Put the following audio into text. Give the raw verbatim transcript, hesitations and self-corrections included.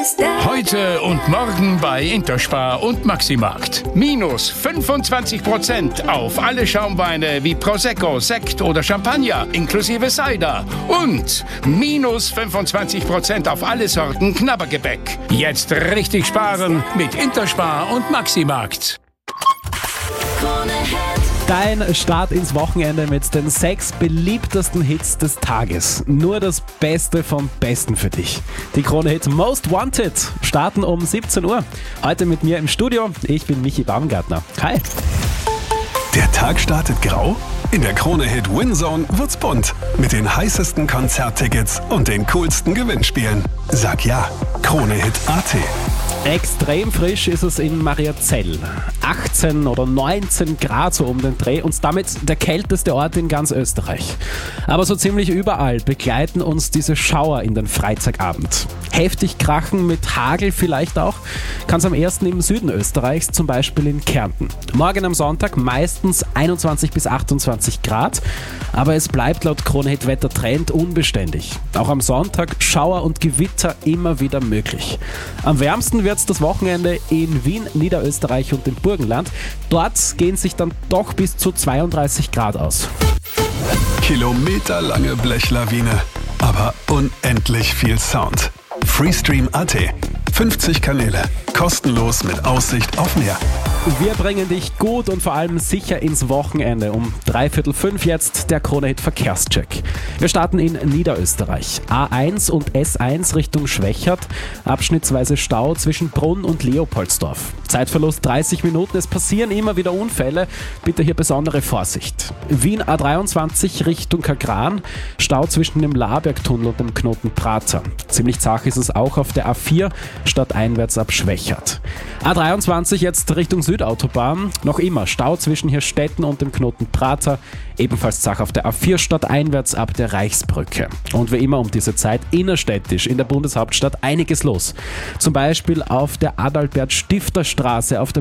Heute und morgen bei Interspar und Maximarkt. Minus fünfundzwanzig Prozent auf alle Schaumweine wie Prosecco, Sekt oder Champagner inklusive Cider. Und minus fünfundzwanzig Prozent auf alle Sorten Knabbergebäck. Jetzt richtig sparen mit Interspar und Maximarkt. Dein Start ins Wochenende mit den sechs beliebtesten Hits des Tages. Nur das Beste vom Besten für dich. Die Krone-Hit Most Wanted starten um siebzehn Uhr. Heute mit mir im Studio. Ich bin Michi Baumgartner. Hi. Der Tag startet grau? In der Krone-Hit Winzone wird's bunt. Mit den heißesten Konzerttickets und den coolsten Gewinnspielen. Sag ja, Krone-Hit Punkt at. Extrem frisch ist es in Mariazell. achtzehn oder neunzehn Grad so um den Dreh und damit der kälteste Ort in ganz Österreich. Aber so ziemlich überall begleiten uns diese Schauer in den Freitagabend. Heftig krachen mit Hagel vielleicht auch, kann es am ersten im Süden Österreichs, zum Beispiel in Kärnten. Morgen am Sonntag meistens einundzwanzig bis achtundzwanzig Grad, aber es bleibt laut Krone-Hit Wettertrend unbeständig. Auch am Sonntag Schauer und Gewitter immer wieder möglich. Am wärmsten wird das Wochenende in Wien, Niederösterreich und dem Burgenland. Dort gehen sich dann doch bis zu zweiunddreißig Grad aus. Kilometerlange Blechlawine, aber unendlich viel Sound. Freestream Punkt at. fünfzig Kanäle, kostenlos mit Aussicht auf Meer. Wir bringen dich gut und vor allem sicher ins Wochenende. Um dreiviertel fünf jetzt der Krone-Hit Verkehrscheck. Wir starten in Niederösterreich. A eins und S eins Richtung Schwächert. Abschnittsweise Stau zwischen Brunn und Leopoldsdorf. Zeitverlust dreißig Minuten. Es passieren immer wieder Unfälle. Bitte hier besondere Vorsicht. Wien A dreiundzwanzig Richtung Kagran. Stau zwischen dem Labergtunnel und dem Knoten Prater. Ziemlich zach ist es auch auf der A vier, stadteinwärts ab Schwächert. A dreiundzwanzig jetzt Richtung Südautobahn. Noch immer Stau zwischen Hirstetten und dem Knoten Prater. Ebenfalls zach auf der A vier stadteinwärts ab der Reichsbrücke. Und wie immer um diese Zeit innerstädtisch in der Bundeshauptstadt einiges los. Zum Beispiel auf der Adalbert-Stifter-Straße auf der